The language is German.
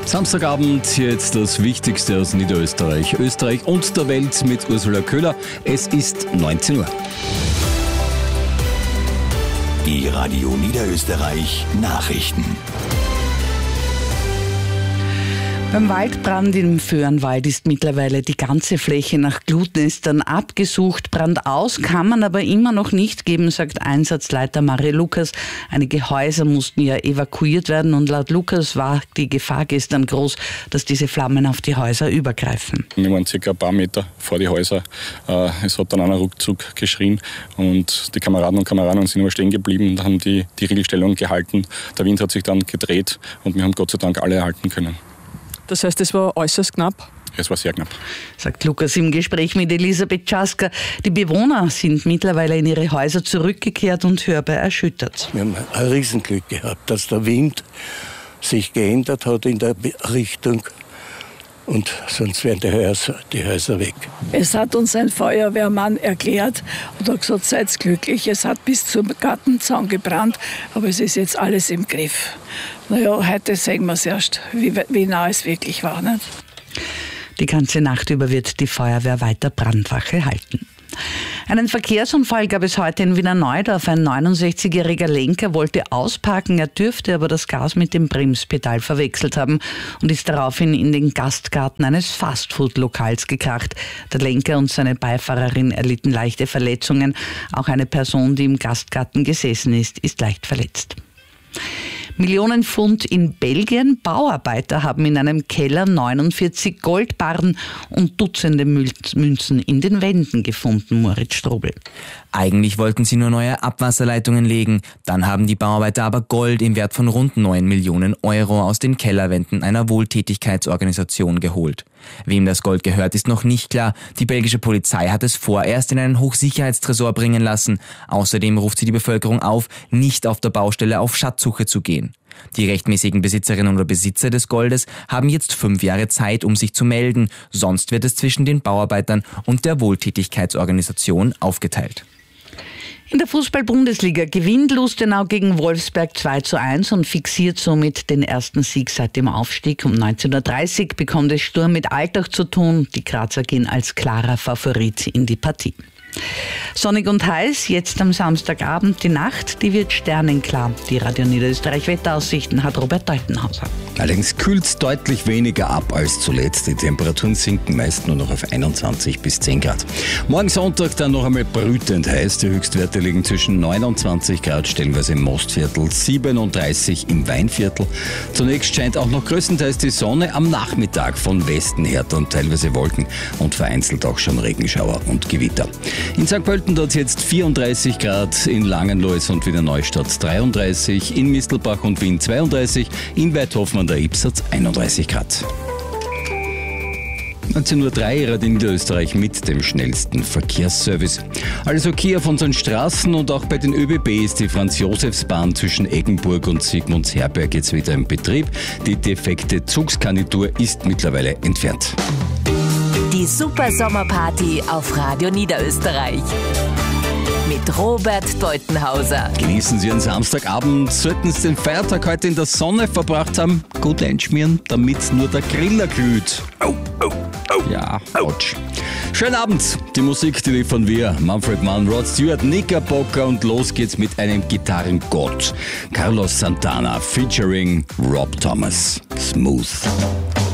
Samstagabend, jetzt das Wichtigste aus Niederösterreich, Österreich und der Welt mit Ursula Köhler. Es ist 19 Uhr. Die Radio Niederösterreich Nachrichten. Beim Waldbrand im Föhrenwald ist mittlerweile die ganze Fläche nach Glutnestern abgesucht. Brand aus kann man aber immer noch nicht geben, sagt Einsatzleiter Mario Lukas. Einige Häuser mussten ja evakuiert werden und laut Lukas war die Gefahr gestern groß, dass diese Flammen auf die Häuser übergreifen. Wir waren circa ein paar Meter vor die Häuser. Es hat dann einer Ruckzuck geschrien und die Kameraden und Kameradinnen sind immer stehen geblieben und haben die Riegelstellung gehalten. Der Wind hat sich dann gedreht und wir haben Gott sei Dank alle erhalten können. Das heißt, es war äußerst knapp? Es war sehr knapp. Sagt Lukas im Gespräch mit Elisabeth Czaska. Die Bewohner sind mittlerweile in ihre Häuser zurückgekehrt und hörbar erschüttert. Wir haben ein Riesenglück gehabt, dass der Wind sich geändert hat in der Richtung. Und sonst wären die Häuser weg. Es hat uns ein Feuerwehrmann erklärt und hat gesagt, seid glücklich, es hat bis zum Gartenzaun gebrannt, aber es ist jetzt alles im Griff. Naja, heute sehen wir es erst, wie nah es wirklich war. Nicht? Die ganze Nacht über wird die Feuerwehr weiter Brandwache halten. Einen Verkehrsunfall gab es heute in Wiener Neudorf. Ein 69-jähriger Lenker wollte ausparken, er dürfte aber das Gas mit dem Bremspedal verwechselt haben und ist daraufhin in den Gastgarten eines Fastfood-Lokals gekracht. Der Lenker und seine Beifahrerin erlitten leichte Verletzungen. Auch eine Person, die im Gastgarten gesessen ist leicht verletzt. Millionen Pfund in Belgien. Bauarbeiter haben in einem Keller 49 Goldbarren und Dutzende Münzen in den Wänden gefunden, Moritz Strobel. Eigentlich wollten sie nur neue Abwasserleitungen legen. Dann haben die Bauarbeiter aber Gold im Wert von rund 9 Millionen Euro aus den Kellerwänden einer Wohltätigkeitsorganisation geholt. Wem das Gold gehört, ist noch nicht klar. Die belgische Polizei hat es vorerst in einen Hochsicherheitstresor bringen lassen. Außerdem ruft sie die Bevölkerung auf, nicht auf der Baustelle auf Schatzsuche zu gehen. Die rechtmäßigen Besitzerinnen oder Besitzer des Goldes haben jetzt 5 Jahre Zeit, um sich zu melden. Sonst wird es zwischen den Bauarbeitern und der Wohltätigkeitsorganisation aufgeteilt. In der Fußball-Bundesliga gewinnt Lustenau gegen Wolfsberg 2:1 und fixiert somit den ersten Sieg seit dem Aufstieg. Um 19:30 Uhr bekommt es Sturm mit Altach zu tun. Die Grazer gehen als klarer Favorit in die Partie. Sonnig und heiß, jetzt am Samstagabend. Die Nacht, die wird sternenklar. Die Radio Niederösterreich Wetteraussichten hat Robert Deutenhauser. Allerdings kühlt es deutlich weniger ab als zuletzt. Die Temperaturen sinken meist nur noch auf 21 bis 10 Grad. Morgen Sonntag dann noch einmal brütend heiß. Die Höchstwerte liegen zwischen 29 Grad, stellenweise im Mostviertel, 37 im Weinviertel. Zunächst scheint auch noch größtenteils die Sonne, am Nachmittag von Westen her dann teilweise Wolken und vereinzelt auch schon Regenschauer und Gewitter. In St. Pölten dort jetzt 34 Grad, in Langenlois und Wiener Neustadt 33, in Mistelbach und Wien 32, in Weidhofen an der Ybbs 31 Grad. 19:03 Uhr in Niederösterreich mit dem schnellsten Verkehrsservice. Alles okay auf unseren Straßen und auch bei den ÖBB ist die Franz-Josefs-Bahn zwischen Eggenburg und Sigmundsherberg jetzt wieder in Betrieb. Die defekte Zugsgarnitur ist mittlerweile entfernt. Die Super Sommerparty auf Radio Niederösterreich. Mit Robert Deutenhauser. Genießen Sie Ihren Samstagabend. Sollten Sie den Feiertag heute in der Sonne verbracht haben, gut einschmieren, damit nur der Griller glüht. Ja, Autsch. Schönen Abend. Die Musik, die liefern wir. Manfred Mann, Rod Stewart, Knickerbocker und los geht's mit einem Gitarrengott. Carlos Santana featuring Rob Thomas. Smooth.